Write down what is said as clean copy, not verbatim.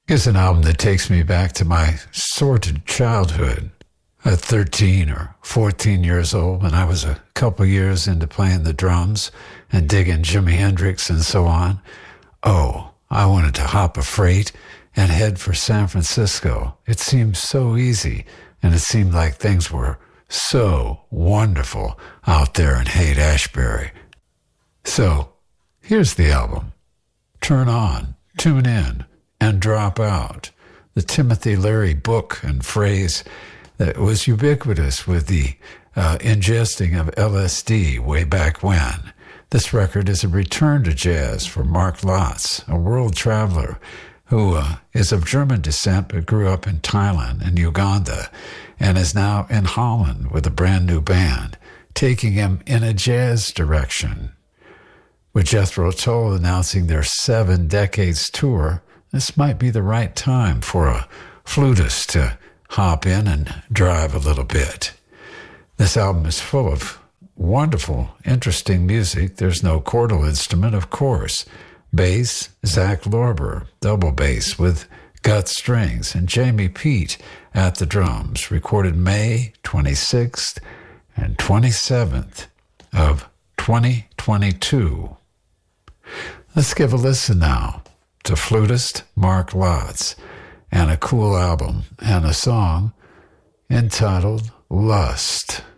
Here's an album that takes me back to my sordid childhood. At 13 or 14 years old, when I was a couple years into playing the drums and digging Jimi Hendrix and so on, I wanted to hop a freight and head for San Francisco. It seemed so easy, and it seemed like things were so wonderful out there in Haight-Ashbury. So, here's the album. Turn on, tune in, and drop out. The Timothy Leary book and phrase that was ubiquitous with the ingesting of LSD way back when. This record is a return to jazz for Mark Lotz, a world traveler who is of German descent but grew up in Thailand and Uganda and is now in Holland with a brand new band, taking him in a jazz direction. With Jethro Tull announcing their 7 decades tour, this might be the right time for a flutist to hop in and drive a little bit. This album is full of wonderful, interesting music. There's no chordal instrument, of course. Bass, Zach Lorber, double bass with gut strings, and Jamie Pete at the drums, recorded May 26th and 27th of 2022. Let's give a listen now to flutist Mark Lotz and a cool album and a song entitled Lust.